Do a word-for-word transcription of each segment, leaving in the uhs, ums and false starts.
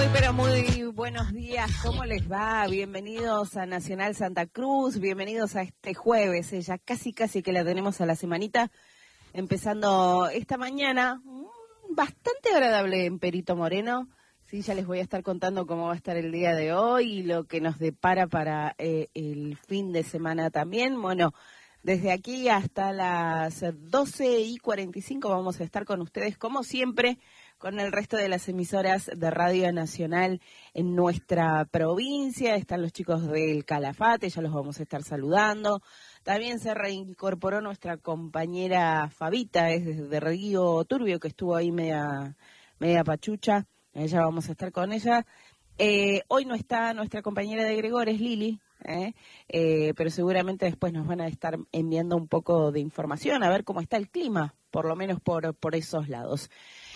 Muy, pero muy buenos días, ¿cómo les va? Bienvenidos a Nacional Santa Cruz, bienvenidos a este jueves, eh, ya casi casi que la tenemos a la semanita, empezando esta mañana, mmm, bastante agradable en Perito Moreno, sí, ya les voy a estar contando cómo va a estar el día de hoy y lo que nos depara para eh, el fin de semana también. Bueno, desde aquí hasta las doce y cuarenta y cinco vamos a estar con ustedes, como siempre, con el resto de las emisoras de Radio Nacional en nuestra provincia. Están los chicos del Calafate, ya los vamos a estar saludando. También se reincorporó nuestra compañera Fabita, es desde Río Turbio, que estuvo ahí media, media pachucha. Ya vamos a estar con ella. Eh, hoy no está nuestra compañera de Gregores, Lili, ¿eh? Eh, pero seguramente después nos van a estar enviando un poco de información, a ver cómo está el clima, por lo menos por, por esos lados.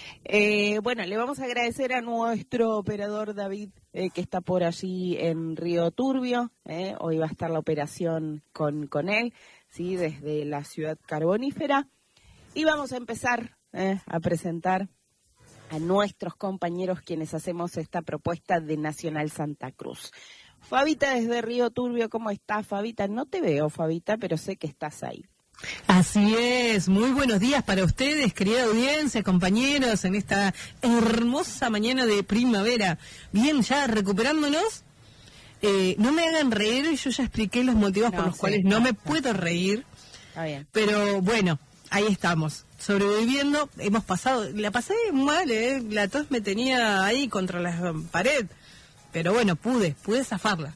Eh, bueno, le vamos a agradecer a nuestro operador David, eh, que está por allí en Río Turbio. Eh, hoy va a estar la operación con, con él, ¿sí? Desde la ciudad carbonífera. Y vamos a empezar eh, a presentar a nuestros compañeros quienes hacemos esta propuesta de Nacional Santa Cruz. Fabita desde Río Turbio, ¿cómo estás, Fabita? No te veo, Fabita, pero sé que estás ahí. Así es, muy buenos días para ustedes, querida audiencia, compañeros, en esta hermosa mañana de primavera. Bien, ya recuperándonos, eh, no me hagan reír, yo ya expliqué los motivos no, por los sí, cuales no, no me no. puedo reír, Está bien. Pero bueno, ahí estamos, sobreviviendo, hemos pasado, la pasé mal, eh, la tos me tenía ahí contra la pared, pero bueno, pude, pude zafarla.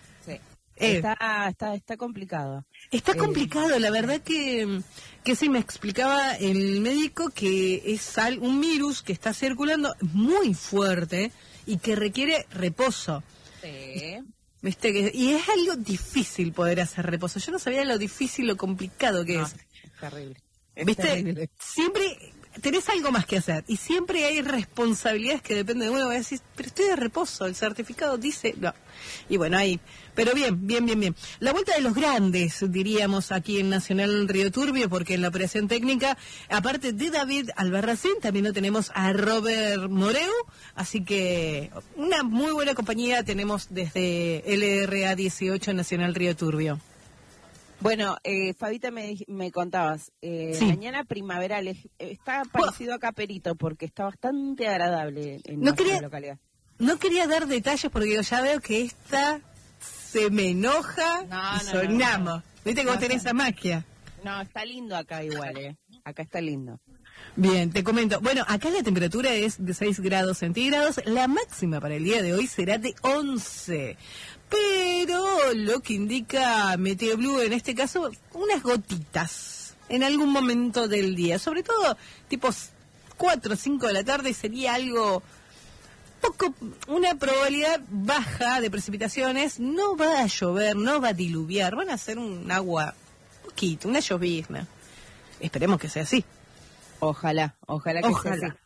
Eh, está, está, está complicado. Está eh, complicado, la verdad que, que sí me explicaba el médico que es al, un virus que está circulando muy fuerte y que requiere reposo. Sí. ¿Viste? Que, y es algo difícil poder hacer reposo. Yo no sabía lo difícil, lo complicado que no, es. Es terrible. Es ¿Viste? Terrible. Siempre tenés algo más que hacer y siempre hay responsabilidades que dependen de uno. Voy a decir, pero estoy de reposo, el certificado dice no. Y bueno, ahí, pero bien, bien, bien, bien. La vuelta de los grandes, diríamos, aquí en Nacional Río Turbio, porque en la operación técnica, aparte de David Albarracín, también lo tenemos a Robert Moreu, así que una muy buena compañía tenemos desde L R A dieciocho Nacional Río Turbio. Bueno, eh, Fabita, me, me contabas, eh, sí. Mañana primaveral, está parecido a Caperito porque está bastante agradable en no nuestra quería, localidad. No quería dar detalles porque yo ya veo que esta se me enoja no, y no, sonamos. No, no. ¿Viste cómo no, tenés esa magia? No, está lindo acá igual, ¿eh? Acá está lindo. Bien, te comento. Bueno, acá la temperatura es de seis grados centígrados. La máxima para el día de hoy será de once. Pero lo que indica Meteo Blue, en este caso, unas gotitas en algún momento del día. Sobre todo, tipo cuatro o cinco de la tarde sería algo poco, una probabilidad baja de precipitaciones. No va a llover, no va a diluviar. Van a ser un agua poquito, una llovizna. Esperemos que sea así. Ojalá, ojalá que ojalá. sea así.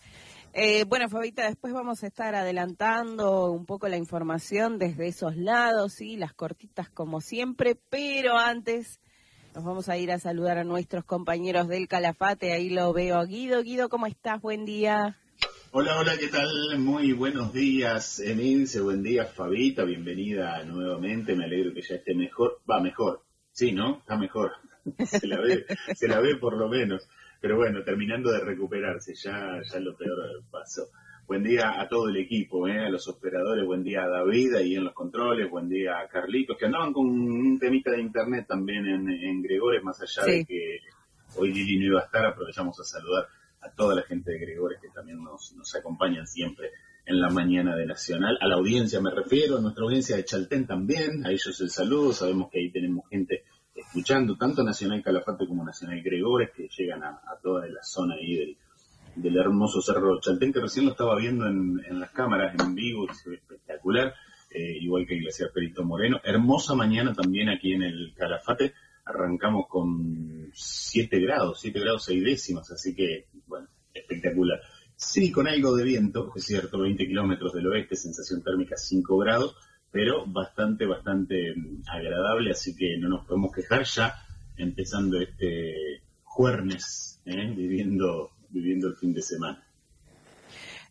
Eh, bueno, Fabita, después vamos a estar adelantando un poco la información desde esos lados, sí, las cortitas como siempre, pero antes nos vamos a ir a saludar a nuestros compañeros del Calafate, ahí lo veo a Guido. Guido, ¿cómo estás? Buen día. Hola, hola, ¿qué tal? Muy buenos días, Emilce, buen día, Fabita, bienvenida nuevamente, me alegro que ya esté mejor, va mejor, sí, ¿no? Está mejor, se la ve, se la ve por lo menos. Pero bueno, terminando de recuperarse, ya, ya lo peor pasó. Buen día a todo el equipo, ¿eh? A los operadores, buen día a David ahí en los controles, buen día a Carlitos, que andaban con un temita de internet también en, en Gregores, más allá sí. de que hoy Lili no iba a estar, aprovechamos a saludar a toda la gente de Gregores que también nos, nos acompañan siempre en la mañana de Nacional. A la audiencia me refiero, a nuestra audiencia de Chaltén también, a ellos el saludo, sabemos que ahí tenemos gente escuchando tanto Nacional Calafate como Nacional Gregores, que llegan a, a toda la zona ahí del, del hermoso Cerro Chaltén, que recién lo estaba viendo en, en las cámaras en vivo, se ve espectacular, eh, igual que el Glaciar Perito Moreno. Hermosa mañana también aquí en el Calafate, arrancamos con siete grados, siete grados seis décimas, así que, bueno, espectacular. Sí, con algo de viento, es cierto, veinte kilómetros del oeste, sensación térmica cinco grados, pero bastante, bastante agradable, así que no nos podemos quejar ya, empezando este jueves, ¿eh? viviendo, viviendo el fin de semana.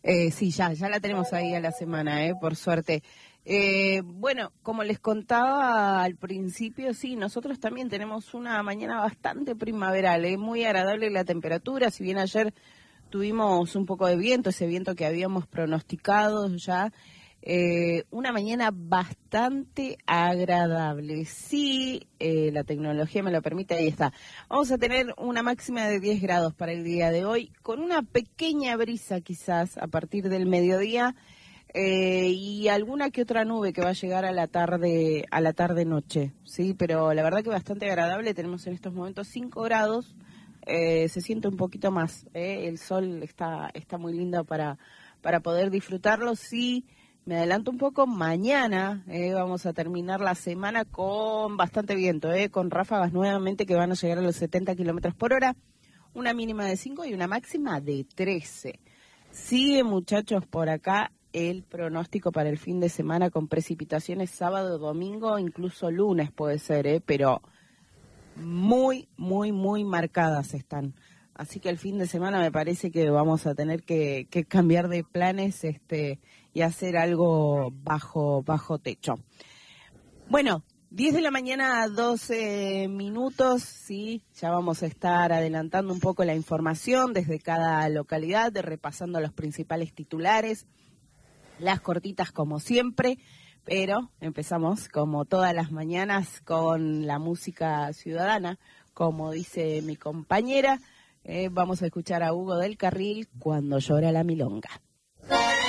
Eh, sí, ya, ya la tenemos ahí a la semana, eh, por suerte. Eh, bueno, como les contaba al principio, sí, nosotros también tenemos una mañana bastante primaveral, eh, muy agradable la temperatura, si bien ayer tuvimos un poco de viento, ese viento que habíamos pronosticado ya, eh, una mañana bastante agradable. Sí, eh, la tecnología me lo permite, ahí está. Vamos a tener una máxima de diez grados para el día de hoy, con una pequeña brisa quizás a partir del mediodía, eh, y alguna que otra nube que va a llegar a la tarde, a la tarde-noche, sí, pero la verdad que bastante agradable. Tenemos en estos momentos cinco grados, eh, se siente un poquito más, eh, el sol está, está muy lindo para, para poder disfrutarlo, sí. Me adelanto un poco, mañana eh, vamos a terminar la semana con bastante viento, eh, con ráfagas nuevamente que van a llegar a los setenta kilómetros por hora, una mínima de cinco y una máxima de trece. Sigue, muchachos, por acá el pronóstico para el fin de semana con precipitaciones sábado, domingo, incluso lunes puede ser, eh, pero muy, muy, muy marcadas están. Así que el fin de semana me parece que vamos a tener que, que cambiar de planes este, y hacer algo bajo, bajo techo. Bueno, diez de la mañana, doce minutos, sí, ya vamos a estar adelantando un poco la información desde cada localidad, de repasando los principales titulares, las cortitas como siempre, pero empezamos como todas las mañanas con la música ciudadana, como dice mi compañera. Eh, vamos a escuchar a Hugo del Carril, Cuando llora la milonga.